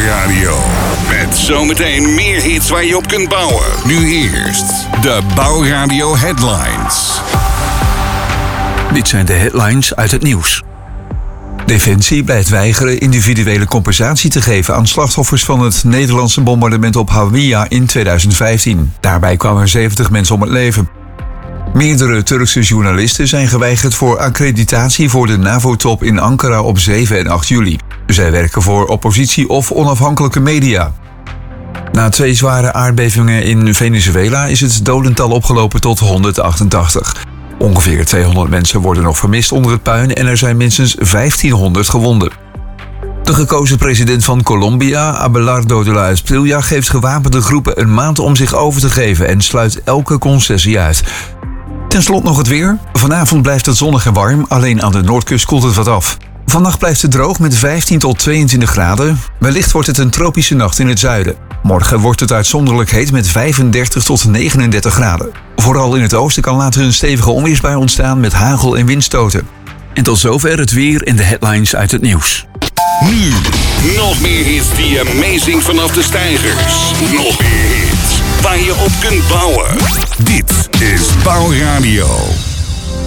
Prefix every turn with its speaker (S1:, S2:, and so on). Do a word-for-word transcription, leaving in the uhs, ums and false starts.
S1: Bouwradio. Met zometeen meer hits waar je op kunt bouwen. Nu eerst de Bouwradio Headlines.
S2: Dit zijn de headlines uit het nieuws. Defensie blijft weigeren individuele compensatie te geven aan slachtoffers van het Nederlandse bombardement op Hawija in tweeduizend vijftien. Daarbij kwamen zeventig mensen om het leven. Meerdere Turkse journalisten zijn geweigerd voor accreditatie voor de NAVO-top in Ankara op zeven en acht juli. Zij werken voor oppositie of onafhankelijke media. Na twee zware aardbevingen in Venezuela is het dodental opgelopen tot honderdachtentachtig. Ongeveer tweehonderd mensen worden nog vermist onder het puin en er zijn minstens vijftienhonderd gewonden. De gekozen president van Colombia, Abelardo de la Espriella, geeft gewapende groepen een maand om zich over te geven en sluit elke concessie uit. Ten slotte nog het weer. Vanavond blijft het zonnig en warm, alleen aan de noordkust koelt het wat af. Vannacht blijft het droog met vijftien tot tweeëntwintig graden. Wellicht wordt het een tropische nacht in het zuiden. Morgen wordt het uitzonderlijk heet met vijfendertig tot negenendertig graden. Vooral in het oosten kan later een stevige onweersbui ontstaan met hagel en windstoten. En tot zover het weer en de headlines uit het nieuws.
S1: Nu, nog meer hits die je meezingt vanaf de steigers. Nog meer hits waar je op kunt bouwen. Dit is Bouwradio.